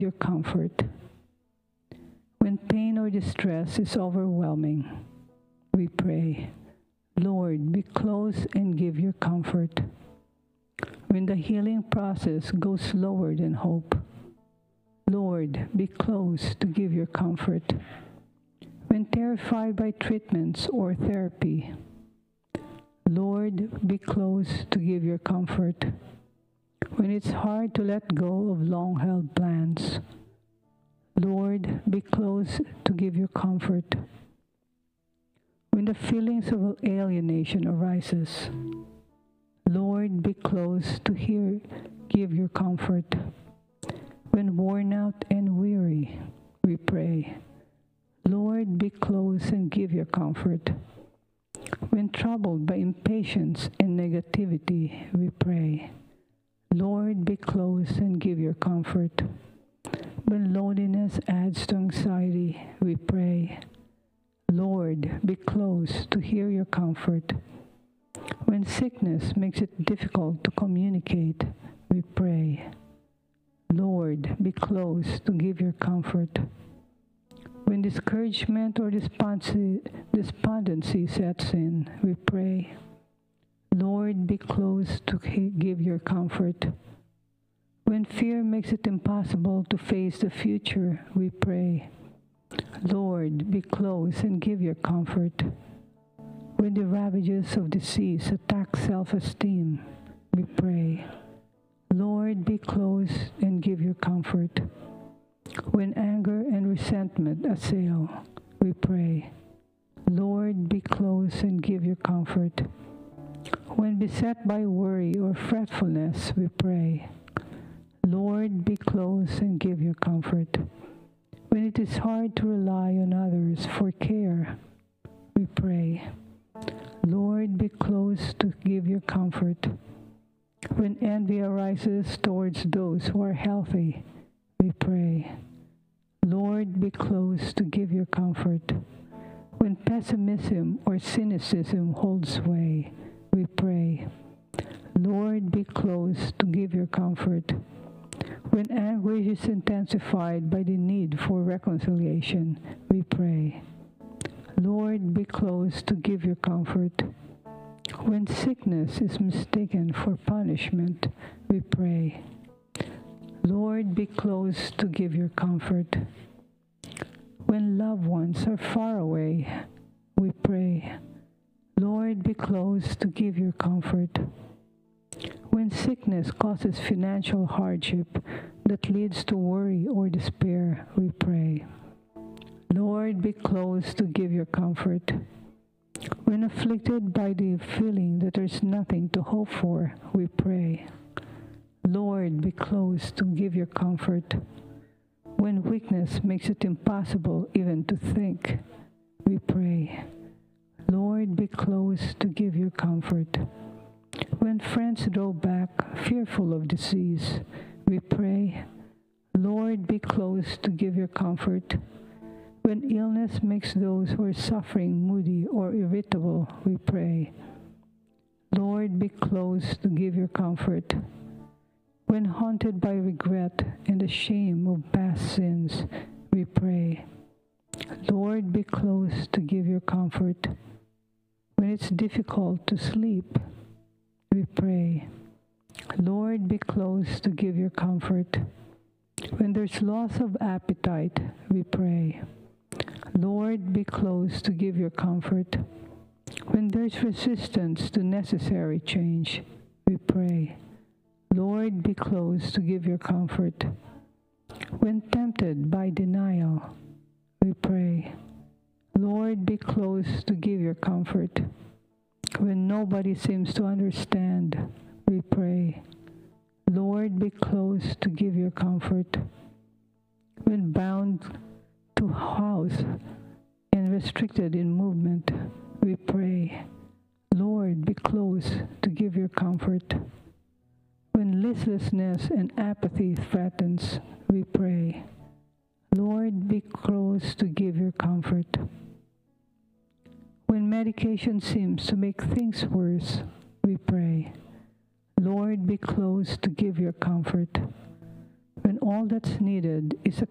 your comfort. When pain or distress is overwhelming, we pray, Lord, be close and give your comfort. When the healing process goes slower than hope, Lord, be close to give your comfort. When terrified by treatments or therapy, Lord, be close to give your comfort. When it's hard to let go of long-held plans, Lord, be close to give your comfort. When the feelings of alienation arises, Lord, be close to give your comfort. When worn out and weary, we pray, Lord, be close and give your comfort. When troubled by impatience and negativity, we pray, Lord, be close and give your comfort. When loneliness adds to anxiety, we pray, Lord, be close to hear your comfort. When sickness makes it difficult to communicate, we pray, Lord, be close to give your comfort. When discouragement or despondency sets in, we pray, Lord, be close to give your comfort. When fear makes it impossible to face the future, we pray, Lord, be close and give your comfort. When the ravages of disease attack self-esteem, we pray, Lord, be close and give your comfort. When anger and resentment assail, we pray, Lord, be close and give your comfort. When beset by worry or fretfulness, we pray, Lord, be close and give your comfort. When it is hard to rely on others for care, we pray, Lord, be close to give your comfort. When envy arises towards those who are healthy, we pray, Lord, be close to give your comfort. When pessimism or cynicism holds sway, we pray, Lord, be close to give your comfort. When anguish is intensified by the need for reconciliation, we pray, Lord, be close to give your comfort. When sickness is mistaken for punishment, we pray, Lord, be close to give your comfort. When loved ones are far away, we pray, Lord, be close to give your comfort. When sickness causes financial hardship that leads to worry or despair, we pray, Lord, be close to give your comfort. When afflicted by the feeling that there's nothing to hope for, we pray, Lord, be close to give your comfort. When weakness makes it impossible even to think, we pray, Lord, be close to give your comfort. When friends draw back, fearful of disease, we pray, Lord, be close to give your comfort. When illness makes those who are suffering moody or irritable, we pray, Lord, be close to give your comfort. When haunted by regret and the shame of past sins, we pray, Lord, be close to give your comfort. When it's difficult to sleep, we pray, Lord, be close to give your comfort. When there's loss of appetite, we pray, Lord, be close to give your comfort. When there's resistance to necessary change, we pray, Lord, be close to give your comfort. When tempted by denial, we pray, Lord, be close to give your comfort. When nobody seems to understand, we pray, Lord, be close to give your comfort. When bound to house and restricted in movement, we pray, Lord, be close to give your comfort. When listlessness and apathy threatens, we pray, Lord, be close to give your comfort. When medication seems to make things worse, we pray, Lord, be close to give your comfort. when all that's needed is a